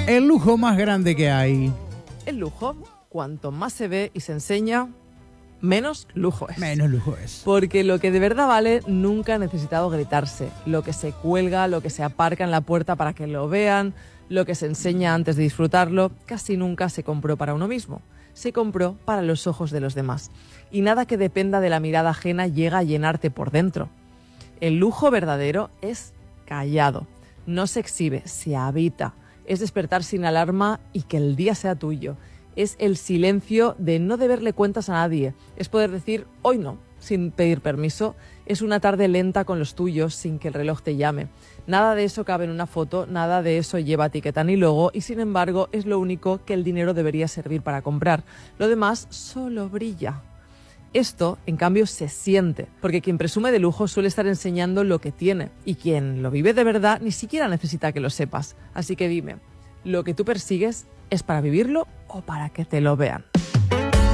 El lujo más grande que hay. El lujo, cuanto más se ve y se enseña, menos lujo es. Menos lujo es. Porque lo que de verdad vale nunca ha necesitado gritarse. Lo que se cuelga, lo que se aparca en la puerta para que lo vean, lo que se enseña antes de disfrutarlo, casi nunca se compró para uno mismo. Se compró para los ojos de los demás. Y nada que dependa de la mirada ajena llega a llenarte por dentro. El lujo verdadero es callado. No se exhibe, se habita. Es despertar sin alarma y que el día sea tuyo. Es el silencio de no deberle cuentas a nadie. Es poder decir, hoy no, sin pedir permiso. Es una tarde lenta con los tuyos, sin que el reloj te llame. Nada de eso cabe en una foto, nada de eso lleva etiqueta ni logo, y sin embargo es lo único que el dinero debería servir para comprar. Lo demás solo brilla. Esto, en cambio, se siente, porque quien presume de lujo suele estar enseñando lo que tiene, y quien lo vive de verdad ni siquiera necesita que lo sepas. Así que dime, ¿lo que tú persigues es para vivirlo o para que te lo vean?